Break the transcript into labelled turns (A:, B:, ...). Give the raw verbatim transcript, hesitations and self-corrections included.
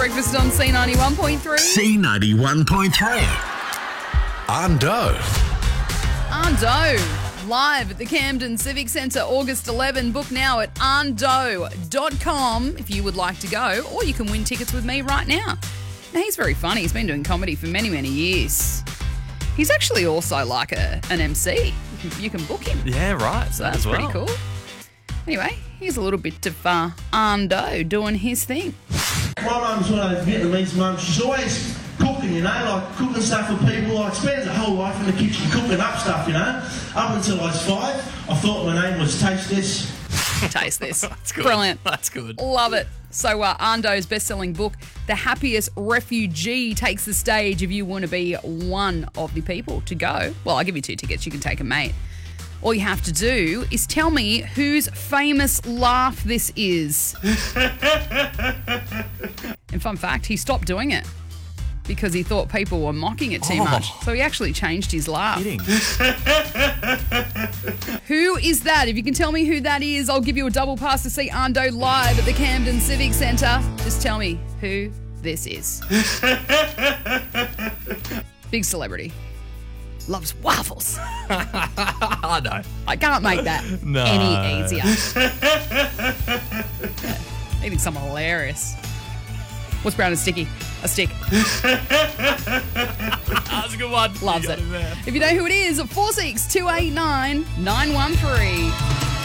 A: Breakfast on C ninety-one point three.
B: C ninety-one point three. Ando.
A: Ando, live at the Camden Civic Centre, August eleventh. Book now at ando dot com if you would like to go, or you can win tickets with me right now. Now, he's very funny. He's been doing comedy for many, many years. He's actually also like a, an M C. You can, you can book him.
C: Yeah, right.
A: So that's
C: well.
A: pretty cool. Anyway, here's a little bit of uh, Ando doing his thing.
D: My mum's one of those Vietnamese mums. She's always cooking, you know, like cooking stuff for people. Like spends her whole life in the kitchen cooking up stuff, you know. Up until I was five, I thought my name was Taste This.
A: Taste this.
C: That's good.
A: Brilliant.
C: That's good.
A: Love it. So uh, Ando's best-selling book, The Happiest Refugee, takes the stage if you want to be one of the people to go. Well, I'll give you two tickets. You can take a mate. All you have to do is tell me whose famous laugh this is. In fun fact, he stopped doing it because he thought people were mocking it too
C: Oh.
A: much. So he actually changed his laugh.
C: Kidding.
A: Who is that? If you can tell me who that is, I'll give you a double pass to see Ando live at the Camden Civic Centre. Just tell me who this is. Big celebrity. Loves waffles.
C: I know.
A: I can't make that
C: No.
A: any easier. He thinks I'm hilarious. What's brown and sticky? A stick.
C: That's a good one.
A: Loves
C: You
A: it.
C: got him there.
A: If you know who it is, four six two eight nine nine one three.